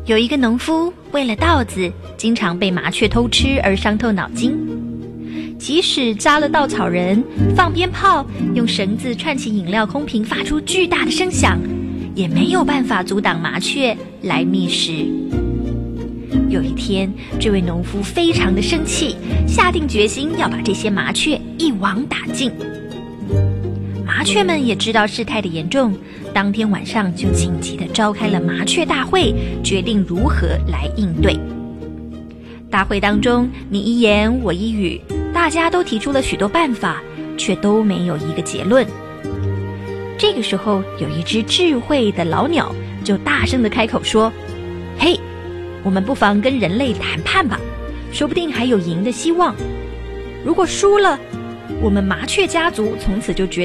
有一个农夫为了稻子，经常被麻雀偷吃而伤透脑筋。即使扎了稻草人，放鞭炮，用绳子串起饮料空瓶发出巨大的声响，也没有办法阻挡麻雀来觅食。有一天，这位农夫非常的生气，下定决心要把这些麻雀一网打尽。麻雀们也知道事态的严重，当天晚上就紧急地召开了麻雀大会，决定如何来应对。大会当中，你一言我一语，大家都提出了许多办法，却都没有一个结论。这个时候，有一只智慧的老鸟就大声地开口说：嘿，我们不妨跟人类谈判吧，说不定还有赢的希望。如果输了，我们麻雀家族从此就决